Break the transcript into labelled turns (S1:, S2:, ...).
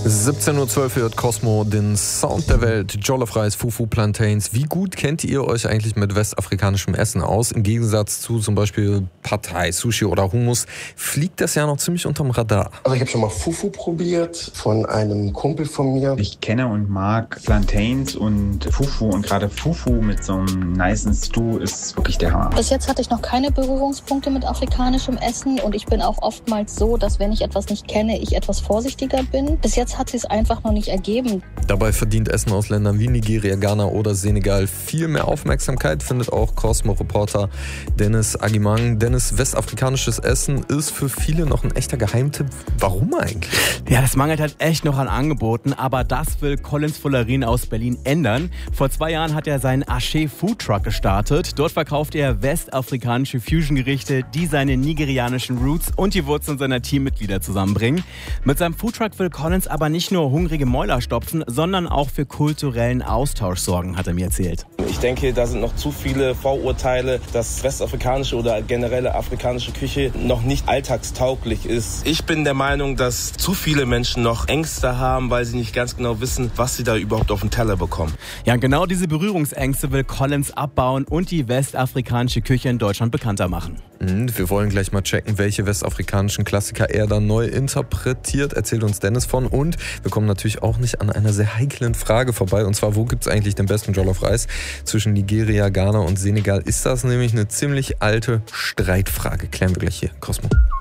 S1: 17:12 Uhr hört Cosmo den Sound der Welt. Jollof Reis, Fufu, Plantains. Wie gut kennt ihr euch eigentlich mit westafrikanischem Essen aus? Im Gegensatz zu zum Beispiel Pad Thai, Sushi oder Hummus fliegt das ja noch ziemlich unterm Radar.
S2: Also ich habe schon mal Fufu probiert von einem Kumpel von mir.
S3: Ich kenne und mag Plantains und Fufu, und gerade Fufu mit so einem nicen Stew ist wirklich der Hammer.
S4: Bis jetzt hatte ich noch keine Berührungspunkte mit afrikanischem Essen und ich bin auch oftmals so, dass wenn ich etwas nicht kenne, ich etwas vorsichtiger bin. Bis jetzt hat sich es einfach noch nicht ergeben.
S1: Dabei verdient Essen aus Ländern wie Nigeria, Ghana oder Senegal viel mehr Aufmerksamkeit, findet auch Cosmo-Reporter Dennis Agimang. Dennis, westafrikanisches Essen ist für viele noch ein echter Geheimtipp. Warum eigentlich?
S5: Ja, das mangelt halt echt noch an Angeboten, aber das will Collins Fullerin aus Berlin ändern. Vor 2 Jahren hat er seinen Aché Food Truck gestartet. Dort verkauft er westafrikanische Fusion-Gerichte, die seine nigerianischen Roots und die Wurzeln seiner Teammitglieder zusammenbringen. Mit seinem Food Truck will Collins aber nicht nur hungrige Mäuler stopfen, sondern auch für kulturellen Austausch sorgen, hat er mir erzählt.
S6: Ich denke, da sind noch zu viele Vorurteile, dass westafrikanische oder generelle afrikanische Küche noch nicht alltagstauglich ist. Ich bin der Meinung, dass zu viele Menschen noch Ängste haben, weil sie nicht ganz genau wissen, was sie da überhaupt auf den Teller bekommen.
S5: Ja, genau diese Berührungsängste will Collins abbauen und die westafrikanische Küche in Deutschland bekannter machen.
S1: Wir wollen gleich mal checken, welche westafrikanischen Klassiker er da neu interpretiert. Erzählt uns Dennis von. Und wir kommen natürlich auch nicht an einer sehr heiklen Frage vorbei. Und zwar, wo gibt es eigentlich den besten Jollof Reis? Zwischen Nigeria, Ghana und Senegal ist das nämlich eine ziemlich alte Streitfrage. Klären wir gleich hier. Cosmo.